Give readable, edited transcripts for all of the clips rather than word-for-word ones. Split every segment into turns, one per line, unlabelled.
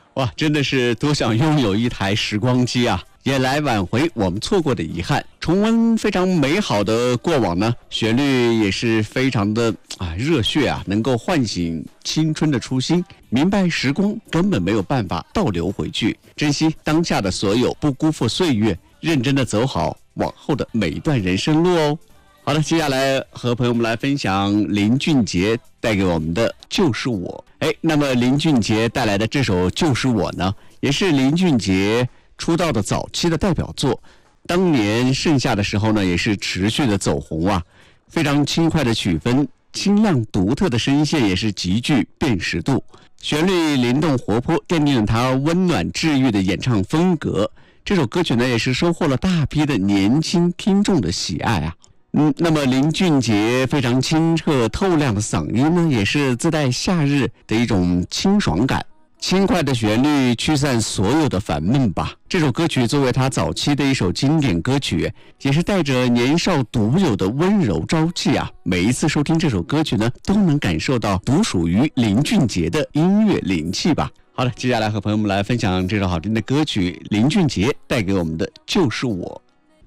哇，真的是多想拥有一台时光机啊，也来挽回我们错过的遗憾，重温非常美好的过往呢。旋律也是非常的热血啊，能够唤醒青春的初心，明白时光根本没有办法倒流回去，珍惜当下的所有，不辜负岁月，认真的走好往后的每一段人生路哦。好的，接下来和朋友们来分享林俊杰带给我们的就是我。那么林俊杰带来的这首就是我呢，也是林俊杰出道的早期的代表作。当年盛夏的时候呢，也是持续的走红啊，非常轻快的曲风，清亮独特的声线也是极具辨识度，旋律灵动活泼，奠定了他温暖治愈的演唱风格。这首歌曲呢，也是收获了大批的年轻听众的喜爱啊。那么林俊杰非常清澈透亮的嗓音呢，也是自带夏日的一种清爽感，轻快的旋律驱散所有的烦闷吧。这首歌曲作为他早期的一首经典歌曲，也是带着年少独有的温柔朝气啊。每一次收听这首歌曲呢，都能感受到独属于林俊杰的音乐灵气吧。好的，接下来和朋友们来分享这首好听的歌曲，林俊杰带给我们的就是我。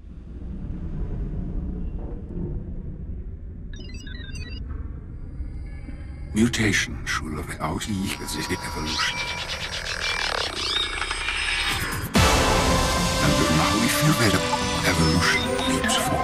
Mutation should have out equals evolution. And now we feel that evolution